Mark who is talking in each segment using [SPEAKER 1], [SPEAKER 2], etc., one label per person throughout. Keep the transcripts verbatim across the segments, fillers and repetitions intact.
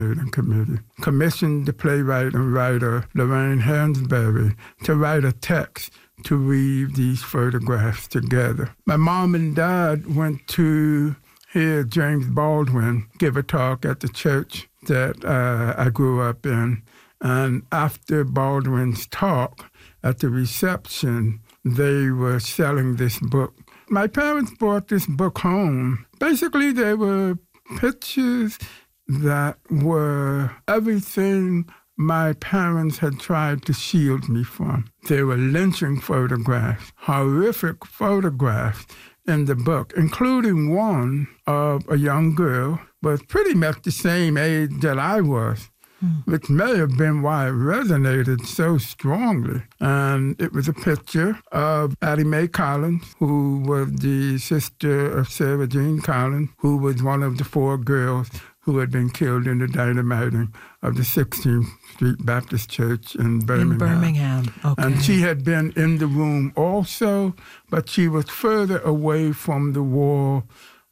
[SPEAKER 1] Committee commissioned the playwright and writer Lorraine Hansberry to write a text to weave these photographs together. My mom and dad went to hear James Baldwin give a talk at the church that uh, I grew up in. And after Baldwin's talk at the reception, they were selling this book. My parents brought this book home. Basically, they were pictures that were everything my parents had tried to shield me from. They were lynching photographs, horrific photographs in the book, including one of a young girl, but pretty much the same age that I was, mm. which may have been why it resonated so strongly. And it was a picture of Addie Mae Collins, who was the sister of Sarah Jean Collins, who was one of the four girls who had been killed in the dynamiting of the sixteenth Street Baptist Church in Birmingham.
[SPEAKER 2] In Birmingham, okay.
[SPEAKER 1] And she had been in the room also, but she was further away from the wall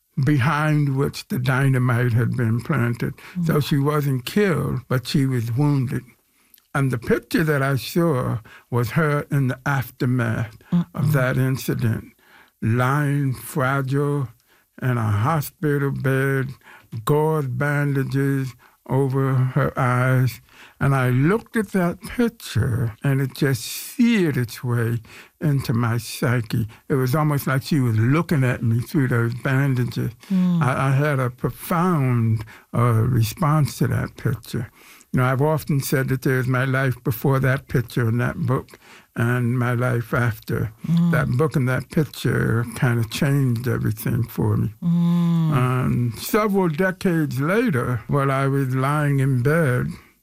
[SPEAKER 1] behind which the dynamite had been planted. Mm-hmm. So she wasn't killed, but she was wounded. And the picture that I saw was her in the aftermath mm-hmm. of that incident, lying fragile in a hospital bed, gauze bandages over her eyes. And I looked at that picture, and it just seared its way into my psyche. It was almost like she was looking at me through those bandages. Mm. I, I had a profound uh, response to that picture. You know, I've often said that there's my life before that picture and that book, and my life after. Mm. That book and that picture kind of changed everything for me. Mm. Um, several decades later, while I was lying in bed,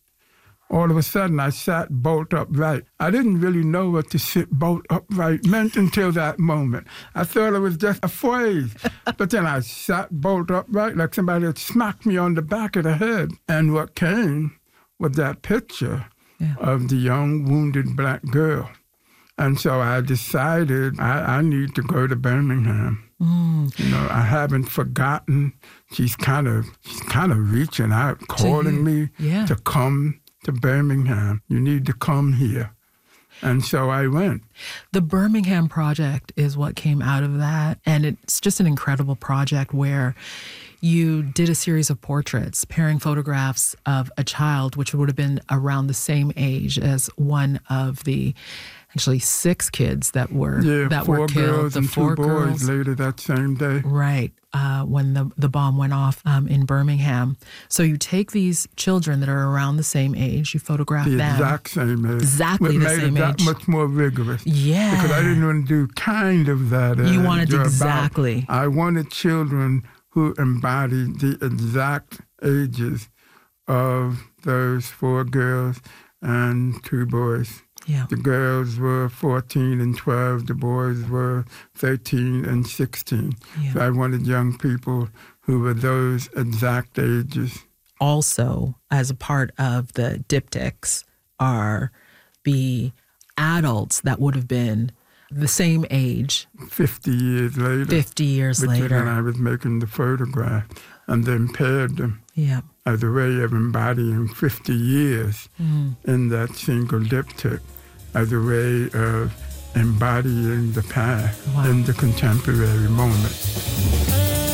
[SPEAKER 1] all of a sudden I sat bolt upright. I didn't really know what to sit bolt upright meant until that moment. I thought it was just a phrase. But then I sat bolt upright like somebody had smacked me on the back of the head. And what came was that picture yeah. of the young wounded black girl. And so I decided I, I need to go to Birmingham. Mm. You know, I haven't forgotten. She's kind of she's kind of reaching out, calling me yeah. to come to Birmingham. You need to come here. And so I went.
[SPEAKER 2] The Birmingham Project is what came out of that. And it's just an incredible project where you did a series of portraits, pairing photographs of a child, which would have been around the same age as one of the actually six kids that were
[SPEAKER 1] yeah,
[SPEAKER 2] that
[SPEAKER 1] four
[SPEAKER 2] were killed.
[SPEAKER 1] Girls
[SPEAKER 2] the
[SPEAKER 1] and
[SPEAKER 2] four
[SPEAKER 1] two
[SPEAKER 2] girls
[SPEAKER 1] boys later that same day.
[SPEAKER 2] Right, uh, when the, the bomb went off um, in Birmingham. So you take these children that are around the same age, you photograph
[SPEAKER 1] the
[SPEAKER 2] them.
[SPEAKER 1] The exact same age.
[SPEAKER 2] Exactly
[SPEAKER 1] Which
[SPEAKER 2] the
[SPEAKER 1] made
[SPEAKER 2] same
[SPEAKER 1] it
[SPEAKER 2] age.
[SPEAKER 1] that much more rigorous.
[SPEAKER 2] Yeah.
[SPEAKER 1] Because I didn't want to do kind of that.
[SPEAKER 2] You wanted
[SPEAKER 1] about.
[SPEAKER 2] exactly.
[SPEAKER 1] I wanted children who embodied the exact ages of those four girls and two boys.
[SPEAKER 2] Yeah.
[SPEAKER 1] The girls were fourteen and twelve. The boys were thirteen and sixteen. Yeah. So I wanted young people who were those exact ages.
[SPEAKER 2] Also, as a part of the diptychs are the adults that would have been the same age.
[SPEAKER 1] Fifty years later.
[SPEAKER 2] Fifty years
[SPEAKER 1] which
[SPEAKER 2] later.
[SPEAKER 1] When I was making the photograph and then paired them.
[SPEAKER 2] Yeah.
[SPEAKER 1] As a way of embodying fifty years mm. in that single diptych, as a way of embodying the past wow. in the contemporary moment.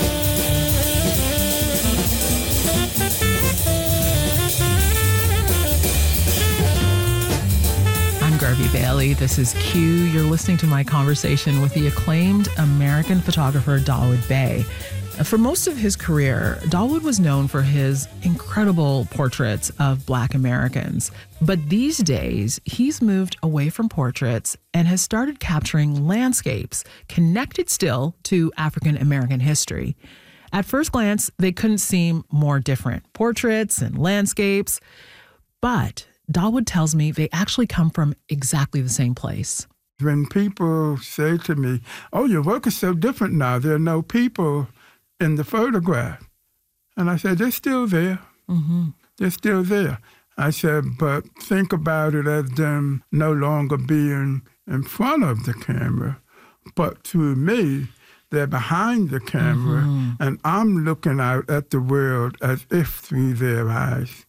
[SPEAKER 2] Garvey Bailey. This is Q. You're listening to my conversation with the acclaimed American photographer Dawood Bey. For most of his career, Dawood was known for his incredible portraits of Black Americans. But these days, he's moved away from portraits and has started capturing landscapes connected still to African American history. At first glance, they couldn't seem more different. Portraits and landscapes. But Dawood tells me they actually come from exactly the same place.
[SPEAKER 1] When people say to me, oh, your work is so different now, there are no people in the photograph. And I said, they're still there. Mm-hmm. They're still there. I said, but think about it as them no longer being in front of the camera. But to me, they're behind the camera, mm-hmm. and I'm looking out at the world as if through their eyes.